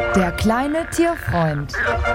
Der kleine Tierfreund.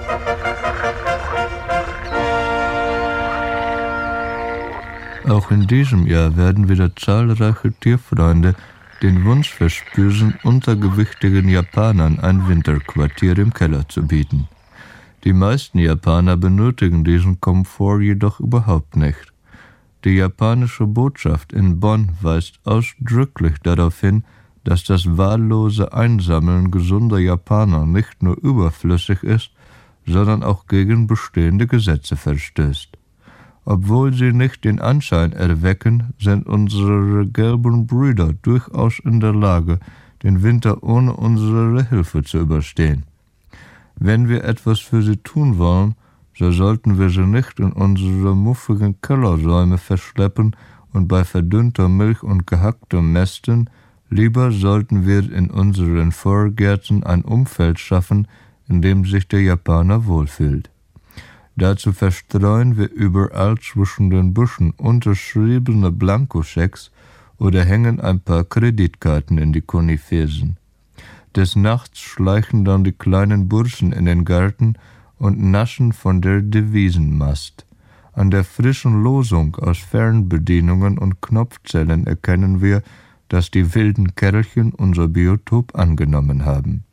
Auch in diesem Jahr werden wieder zahlreiche Tierfreunde den Wunsch verspüren, untergewichtigen Japanern ein Winterquartier im Keller zu bieten. Die meisten Japaner benötigen diesen Komfort jedoch überhaupt nicht. Die japanische Botschaft in Bonn weist ausdrücklich darauf hin, dass das wahllose Einsammeln gesunder Japaner nicht nur überflüssig ist, sondern auch gegen bestehende Gesetze verstößt. Obwohl sie nicht den Anschein erwecken, sind unsere gelben Brüder durchaus in der Lage, den Winter ohne unsere Hilfe zu überstehen. Wenn wir etwas für sie tun wollen, so sollten wir sie nicht in unsere muffigen Kellerräume verschleppen und bei verdünnter Milch und gehacktem Mästen. Lieber sollten wir in unseren Vorgärten ein Umfeld schaffen, in dem sich der Japaner wohlfühlt. Dazu verstreuen wir überall zwischen den Büschen unterschriebene Blankoschecks oder hängen ein paar Kreditkarten in die Koniferen. Des Nachts schleichen dann die kleinen Burschen in den Garten und naschen von der Devisenmast. An der frischen Losung aus Fernbedienungen und Knopfzellen erkennen wir, dass die wilden Kerlchen unser Biotop angenommen haben.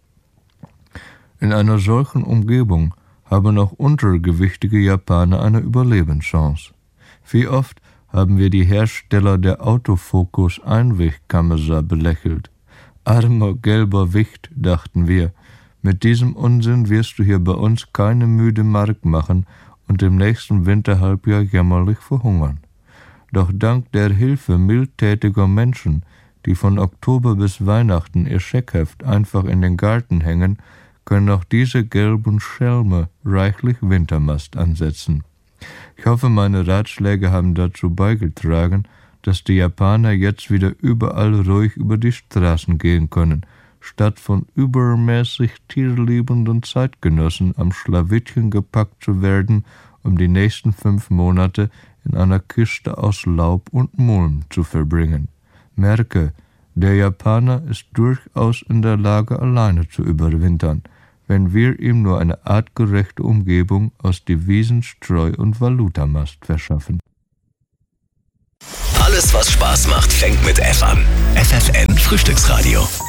In einer solchen Umgebung haben auch untergewichtige Japaner eine Überlebenschance. Wie oft haben wir die Hersteller der Autofokus-Einwegkamera belächelt. Armer gelber Wicht, dachten wir, mit diesem Unsinn wirst du hier bei uns keine müde Mark machen und im nächsten Winterhalbjahr jämmerlich verhungern. Doch dank der Hilfe mildtätiger Menschen, die von Oktober bis Weihnachten ihr Scheckheft einfach in den Garten hängen, können auch diese gelben Schelme reichlich Wintermast ansetzen. Ich hoffe, meine Ratschläge haben dazu beigetragen, dass die Japaner jetzt wieder überall ruhig über die Straßen gehen können, statt von übermäßig tierliebenden Zeitgenossen am Schlawittchen gepackt zu werden, um die nächsten 5 Monate in einer Kiste aus Laub und Mulm zu verbringen. Merke, der Japaner ist durchaus in der Lage, alleine zu überwintern, wenn wir ihm nur eine artgerechte Umgebung aus Devisen, Streu und Valutamast verschaffen. Alles, was Spaß macht, fängt mit F an. FFN Frühstücksradio.